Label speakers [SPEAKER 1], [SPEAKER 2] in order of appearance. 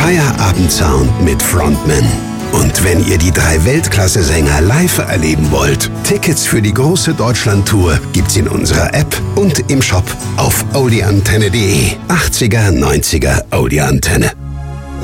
[SPEAKER 1] Feierabendsound mit Frontman. Und wenn ihr die 3 Weltklasse-Sänger live erleben wollt, Tickets für die große Deutschland-Tour gibt's in unserer App und im Shop auf audioantenne.de. 80er, 90er Audioantenne.